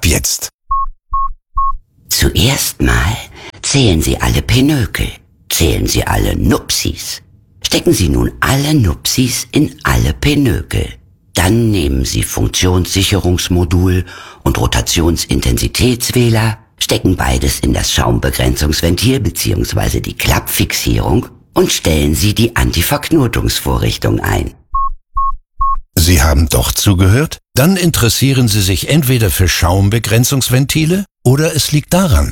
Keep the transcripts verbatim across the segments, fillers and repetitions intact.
jetzt. Zuerst mal zählen Sie alle Pinökel, zählen Sie alle Nupsis. Stecken Sie nun alle Nupsis in alle Pinökel. Dann nehmen Sie Funktionssicherungsmodul und Rotationsintensitätswähler, stecken beides in das Schaumbegrenzungsventil bzw. die Klappfixierung und stellen Sie die Antiverknotungsvorrichtung ein. Sie haben doch zugehört? Dann interessieren Sie sich entweder für Schaumbegrenzungsventile oder es liegt daran.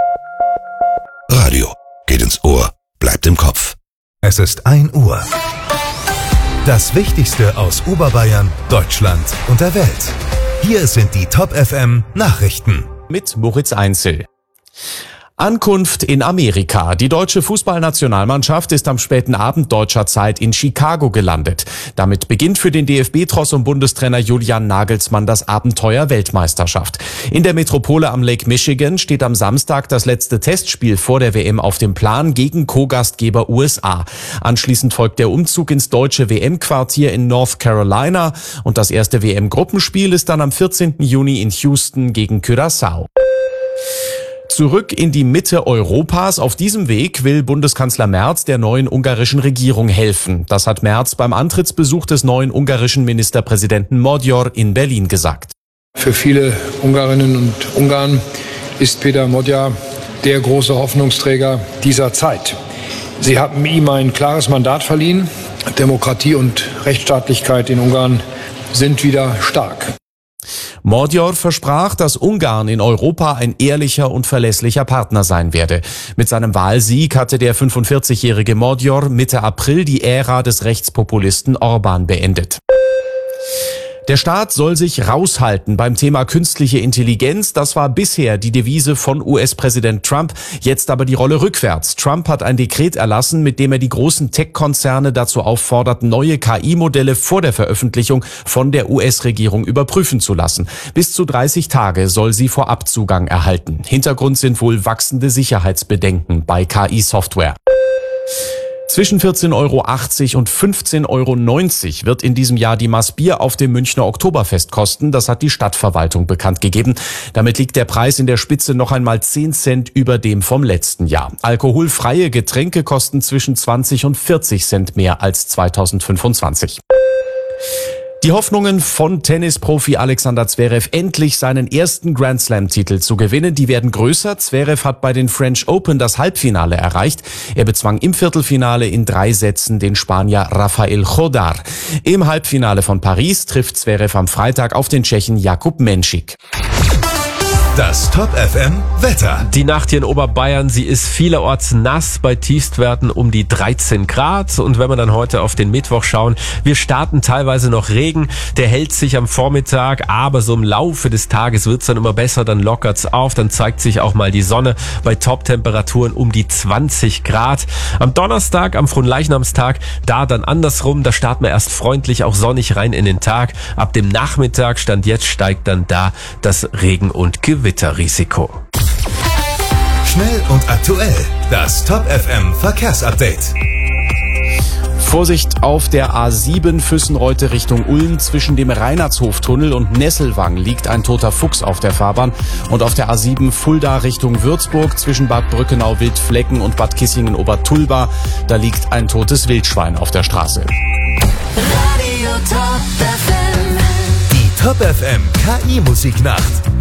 Radio geht ins Ohr, bleibt im Kopf. Es ist ein Uhr. Das Wichtigste aus Oberbayern, Deutschland und der Welt. Hier sind die Top F M Nachrichten. Mit Moritz Einzel. Ankunft in Amerika. Die deutsche Fußballnationalmannschaft ist am späten Abend deutscher Zeit in Chicago gelandet. Damit beginnt für den D F B-Tross und Bundestrainer Julian Nagelsmann das Abenteuer Weltmeisterschaft. In der Metropole am Lake Michigan steht am Samstag das letzte Testspiel vor der W M auf dem Plan gegen Co-Gastgeber U S A. Anschließend folgt der Umzug ins deutsche W M-Quartier in North Carolina und das erste W M-Gruppenspiel ist dann am vierzehnten Juni in Houston gegen Curaçao. Zurück in die Mitte Europas. Auf diesem Weg will Bundeskanzler Merz der neuen ungarischen Regierung helfen. Das hat Merz beim Antrittsbesuch des neuen ungarischen Ministerpräsidenten Magyar in Berlin gesagt. Für viele Ungarinnen und Ungarn ist Péter Magyar der große Hoffnungsträger dieser Zeit. Sie haben ihm ein klares Mandat verliehen. Demokratie und Rechtsstaatlichkeit in Ungarn sind wieder stark. Magyar versprach, dass Ungarn in Europa ein ehrlicher und verlässlicher Partner sein werde. Mit seinem Wahlsieg hatte der fünfundvierzigjährige Magyar Mitte April die Ära des Rechtspopulisten Orbán beendet. Der Staat soll sich raushalten beim Thema künstliche Intelligenz. Das war bisher die Devise von U S-Präsident Trump. Jetzt aber die Rolle rückwärts. Trump hat ein Dekret erlassen, mit dem er die großen Tech-Konzerne dazu auffordert, neue K I-Modelle vor der Veröffentlichung von der U S-Regierung überprüfen zu lassen. Bis zu dreißig Tage soll sie Vorabzugang erhalten. Hintergrund sind wohl wachsende Sicherheitsbedenken bei K I-Software. Zwischen vierzehn Euro achtzig und fünfzehn Euro neunzig wird in diesem Jahr die Maß Bier auf dem Münchner Oktoberfest kosten. Das hat die Stadtverwaltung bekannt gegeben. Damit liegt der Preis in der Spitze noch einmal zehn Cent über dem vom letzten Jahr. Alkoholfreie Getränke kosten zwischen zwanzig und vierzig Cent mehr als zweitausendfünfundzwanzig. Die Hoffnungen von Tennisprofi Alexander Zverev, endlich seinen ersten Grand-Slam-Titel zu gewinnen, die werden größer. Zverev hat bei den French Open das Halbfinale erreicht. Er bezwang im Viertelfinale in drei Sätzen den Spanier Rafael Chodar. Im Halbfinale von Paris trifft Zverev am Freitag auf den Tschechen Jakub Menšík. Das Top F M Wetter. Die Nacht hier in Oberbayern, sie ist vielerorts nass bei Tiefstwerten um die dreizehn Grad. Und wenn wir dann heute auf den Mittwoch schauen, wir starten teilweise noch Regen. Der hält sich am Vormittag, aber so im Laufe des Tages wird's dann immer besser. Dann lockert's auf, dann zeigt sich auch mal die Sonne bei Top-Temperaturen um die zwanzig Grad. Am Donnerstag, am Fronleichnamstag, da dann andersrum. Da starten wir erst freundlich, auch sonnig rein in den Tag. Ab dem Nachmittag, Stand jetzt, steigt dann da das Regen- und Gewitter. Wetterrisiko. Schnell und aktuell. Das Top F M Verkehrsupdate. Vorsicht auf der A sieben Füssenreute Richtung Ulm. Zwischen dem Reinhardshoftunnel und Nesselwang liegt ein toter Fuchs auf der Fahrbahn. Und auf der A sieben Fulda Richtung Würzburg zwischen Bad Brückenau-Wildflecken und Bad Kissingen-Obertulba. Da liegt ein totes Wildschwein auf der Straße. Radio Top F M. Die Top F M K I-Musiknacht.